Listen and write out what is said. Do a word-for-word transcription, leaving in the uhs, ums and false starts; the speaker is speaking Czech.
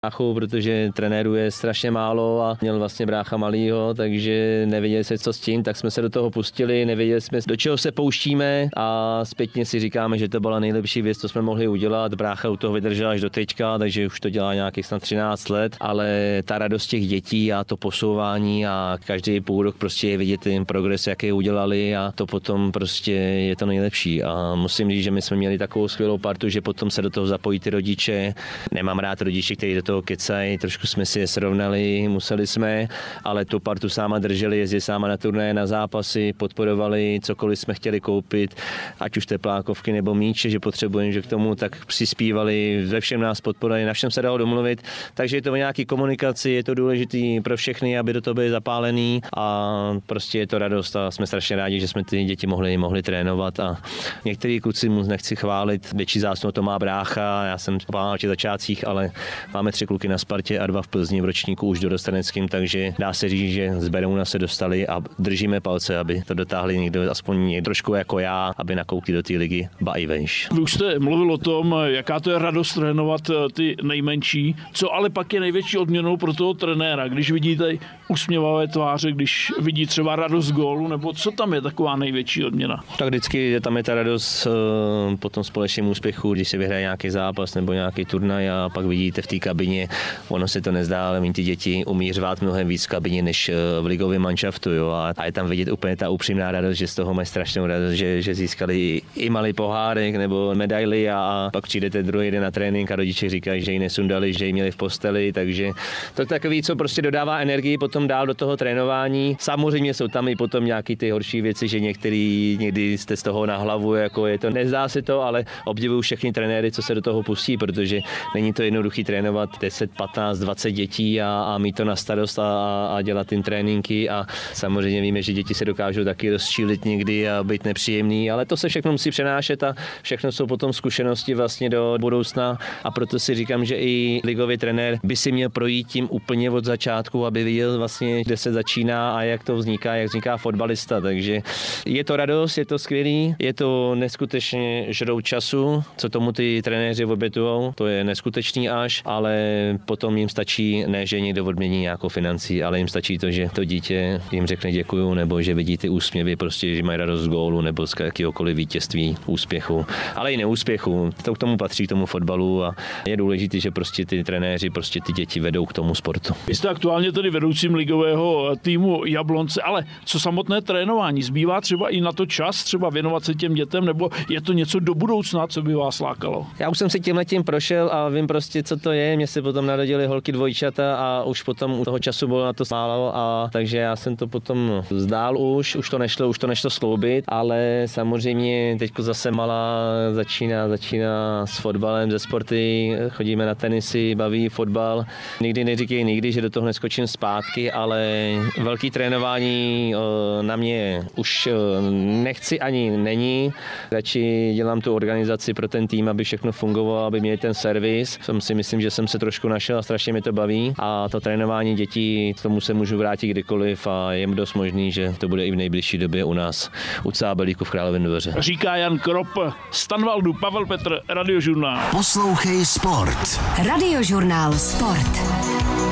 bráchu, protože trenérů je strašně málo a měl vlastně brácha malýho, takže nevěděli se, co s tím, tak jsme se do toho pustili, nevěděli jsme, do čeho se pouštíme a zpětně si říkáme, že to byla nejlepší věc, co jsme mohli udělat. Brácha u toho vydržel až do teďka, takže už to dělá nějakých snad třináct let, ale ta radost těch dětí a to posouvání a každý půl rok prostě je vidět ten progres, jaký udělali a to potom prostě je to nejlepší. A musím říct, že my jsme měli takovou skvělou partu, že potom se do toho zapojí ty rodiče. Nemám rád rodiče, kteří do toho kecají, trošku jsme si je srovnali, museli jsme, ale tu partu sáma drželi, jezdili sáma na turnaje, na zápasy, podporovali, cokoliv jsme chtěli koupit, ať už teplákovky nebo míče, že potřebujeme, že k tomu tak přispívali, ve všem nás podporovali, na všem se dalo domluvit, takže je to o nějaký komunikaci, je to důležitý pro všechny, aby do toho byli zapálení a prostě je to radost a jsme strašně rádi, že jsme ty děti mohli, mohli trénovat a některý kluci mu nechci chválit, větší zásluhu to má brácha, já jsem v těch začátcích, ale máme tři kluky na Spartě a dva v Plzni v ročníku už dorosteneckým, takže dá se říct, že z Berouna se dostali a držíme palce, aby to dotáhli někdo aspoň trošku jako já, aby nakoukli do té ligy, ba i vejš. Vy už jste mluvil o tom, jaká to je radost trénovat ty nejmenší, co ale pak je největší odměnou pro toho trenéra, když vidíte usměvavé tváře, když vidí třeba radost gólu, nebo co tam je taková největší odměna? Tak vždycky tam je ta radost po tom společném úspěchu, když se vyhraje nějaký zápas nebo nějaký turnaj a pak vidíte v té kabině, ono se to nezdá, ale my ty děti umí řvát mnohem víc v kabině než v ligovém manšaftu, jo, a je tam vidět úplně ta upřímná radost, že z toho mají strašnou radost, že, že získali i malý pohárek nebo medaily a pak přijdete druhý den na trénink a rodiče říkají, že ji nesundali, že ji měli v posteli, takže to je takový, co prostě dodává energii potom dál do toho trénování. Samozřejmě jsou tam i potom nějaký ty horší věci, že některý někdy jste z toho na hlavu, jako je to, nezdá se to, ale obdivuju všechny trenéry, co se do toho pustí, protože není to jednoduchý trénovat deset, patnáct, dvacet dětí a, a mít to na starost a, a dělat tím tréninky a samozřejmě víme, že děti se dokážou taky rozčílit někdy a být nepříjemný, ale to se všechno musí přenášet a všechno jsou potom zkušenosti vlastně do budoucna a proto si říkám, že i ligový trenér by si měl projít tím úplně od začátku, aby viděl vlastně, kde se začíná a jak to vzniká, jak vzniká fotbalista, takže je to radost, je to skvělý, je to neskutečně žrou času, co tomu ty trenéři obětujou, to je neskutečný až, ale potom jim stačí, ne, že někdo odmění nějakou financí, ale jim stačí to, že to dítě jim řekne děkuju, nebo že vidí ty úsměvy, prostě, že mají radost z gólu, nebo z jakýhokoliv vítězství, úspěchu, ale i neúspěchu. To k tomu patří, k tomu fotbalu a je důležité, že prostě ty trenéři prostě ty děti vedou k tomu sportu. Vy jste aktuálně tedy vedoucím ligového týmu Jablonce, ale co samotné trénování? Zbývá třeba i na to čas, třeba věnovat se těm dětem, nebo je to něco do budoucna, co by vás lákalo? Já už jsem si tímhletím prošel a vím prostě, co to je. Mně se potom narodili holky dvojčata a už potom u toho času bylo na to málo a takže já jsem to potom vzdál už, už to nešlo, už to nešlo skloubit, ale samozřejmě teďko zase malá začíná, začíná s fotbalem, ze sporty, chodíme na tenisy, baví fotbal. Nikdy neříkej nikdy, že do toho neskočím zpátky, ale velký trénování na mě už nechci ani není. Radši dělám tu organizaci pro ten tým, aby všechno fungovalo, aby měli ten servis. Jsem si myslím, že jsem se trošku našel a strašně mě to baví. A to trénování dětí, k tomu se můžu vrátit kdykoliv a je dost možný, že to bude i v nejbližší době u nás u Cábelíku v Králově dvoře. Říká Jan Krop, Stanvaldu, Pavel Petr, Radiožurnál. Poslouchej sport. Radiožurnál Sport.